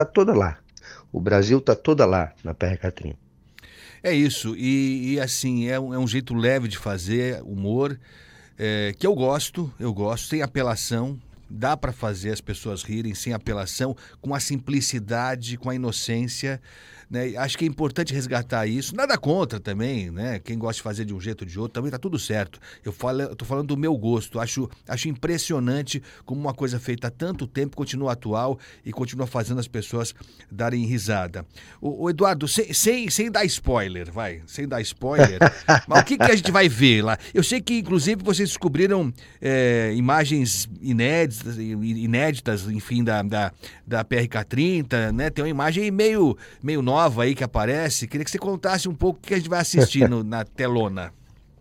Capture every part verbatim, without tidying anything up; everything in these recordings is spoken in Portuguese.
toda lá. O Brasil está toda lá na P R K trinta. É isso, e, e assim, é um, é um jeito leve de fazer humor, é, que eu gosto, eu gosto, sem apelação, dá para fazer as pessoas rirem sem apelação, com a simplicidade, com a inocência, né? Acho que é importante resgatar isso, nada contra também, né? Quem gosta de fazer de um jeito ou de outro, também tá tudo certo. Eu falo, eu tô falando do meu gosto, acho, acho impressionante como uma coisa feita há tanto tempo continua atual e continua fazendo as pessoas darem risada. O, o Eduardo, sem, sem, sem dar spoiler, vai, sem dar spoiler, mas o que, que a gente vai ver lá? Eu sei que, inclusive, vocês descobriram é, imagens inéditas, inéditas, enfim, da, da, da P R K trinta, né? Tem uma imagem meio, meio nova aí que aparece. Queria que você contasse um pouco o que a gente vai assistir no, na telona.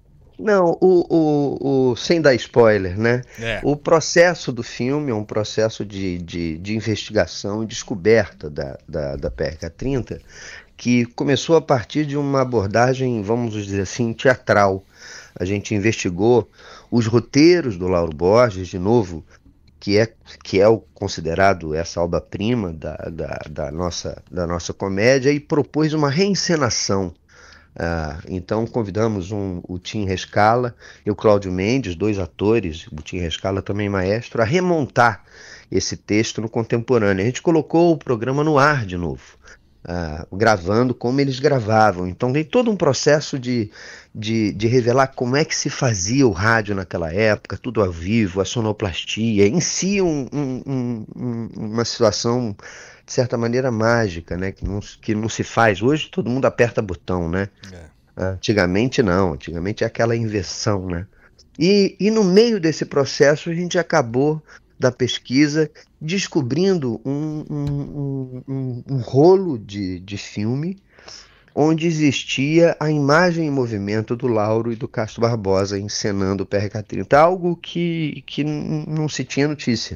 Não, o, o, o- sem dar spoiler, né? É. O processo do filme é um processo de, de, de investigação e descoberta da, da, da P R K trinta, que começou a partir de uma abordagem, vamos dizer assim, teatral. A gente investigou os roteiros do Lauro Borges, de novo, que é, que é o considerado essa obra-prima da, da, da nossa, da nossa comédia, e propôs uma reencenação. Ah, então convidamos um- o Tim Rescala e o Cláudio Mendes, dois atores, o Tim Rescala também maestro, a remontar esse texto no contemporâneo. A gente colocou o programa no ar de novo, ah, gravando como eles gravavam. Então tem todo um processo de, de, de revelar como é que se fazia o rádio naquela época, tudo ao vivo, a sonoplastia, em si um- um- um- um- uma situação, de certa maneira, mágica, né? Que não, que não se faz. Hoje todo mundo aperta botão, né? É. Antigamente não, antigamente é aquela inversão, né? E, e no meio desse processo a gente acabou da pesquisa descobrindo um, um, um, um- um rolo de, de filme onde existia a imagem em movimento do Lauro e do Castro Barbosa encenando o P R K trinta, algo que, que n- não se tinha notícia.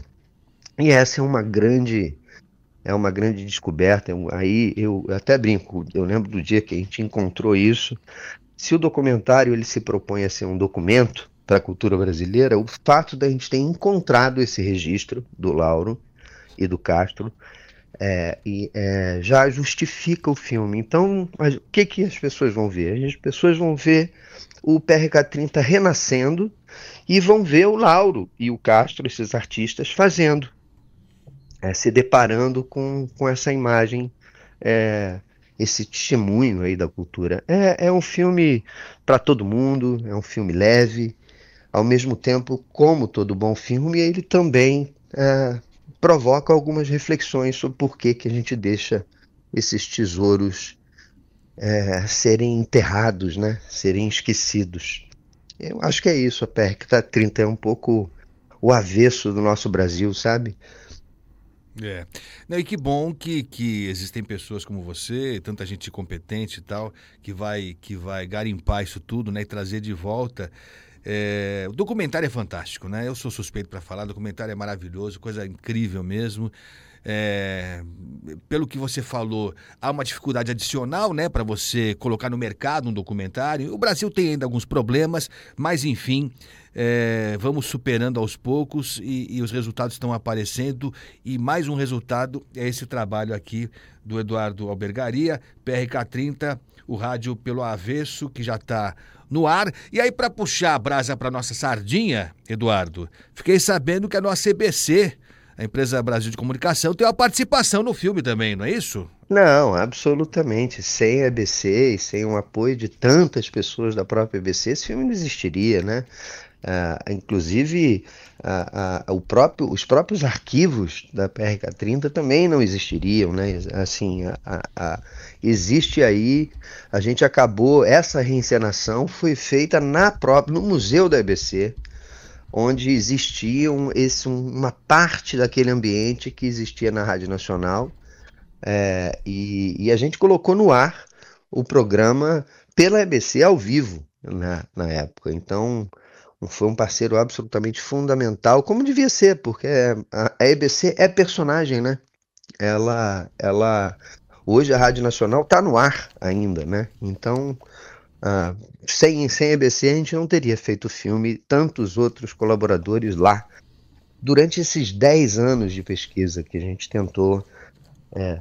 E essa é uma grande, é uma grande descoberta. Eu- Aí eu até brinco, eu lembro do dia que a gente encontrou isso. Se o documentário ele se propõe a ser um documento para a cultura brasileira, o fato da gente ter encontrado esse registro do Lauro e do Castro é, e, é, já justifica o filme. Então, o que, que as pessoas vão ver? As pessoas vão ver o P R K trinta renascendo e vão ver o Lauro e o Castro, esses artistas, fazendo, é, se deparando com, com essa imagem, é, esse testemunho aí da cultura. É, é um filme para todo mundo, é um filme leve, ao mesmo tempo, como todo bom filme, ele também é, provoca algumas reflexões sobre por que, que a gente deixa esses tesouros é, serem enterrados, né? Serem esquecidos. Eu acho que é isso, a P R K trinta é um pouco o avesso do nosso Brasil, sabe? É. Não, e que bom que, que existem pessoas como você, tanta gente competente e tal, que vai, que vai garimpar isso tudo, né, e trazer de volta. É, o documentário é fantástico, né? Eu sou suspeito para falar, o documentário é maravilhoso, coisa incrível mesmo. É, pelo que você falou, há uma dificuldade adicional, né, para você colocar no mercado um documentário. O Brasil tem ainda alguns problemas, mas enfim, é, vamos superando aos poucos e, e os resultados estão aparecendo. E mais um resultado é esse trabalho aqui do Eduardo Albergaria, P R K trinta, o rádio pelo avesso, que já está no ar. E aí, para puxar a brasa para nossa sardinha, Eduardo, fiquei sabendo que a nossa C B C, a Empresa Brasil de Comunicação, tem uma participação no filme também, não é isso? Não, absolutamente. Sem a E B C e sem o apoio de tantas pessoas da própria E B C, esse filme não existiria, né? Ah, inclusive, ah, ah, o próprio- os próprios arquivos da P R K trinta também não existiriam, né? Assim, a- a- a- existe aí, a gente acabou, essa reencenação foi feita na própria, no Museu da E B C, onde existia um- esse, um- uma parte daquele ambiente que existia na Rádio Nacional, é, e, e a gente colocou no ar o programa pela E B C ao vivo na, na época. Então, um- foi um parceiro absolutamente fundamental, como devia ser, porque a, a E B C é personagem, né? Ela, ela, hoje a Rádio Nacional está no ar ainda, né? Então, ah, sem, sem E B C a gente não teria feito o filme, tantos outros colaboradores lá. Durante esses dez anos de pesquisa que a gente tentou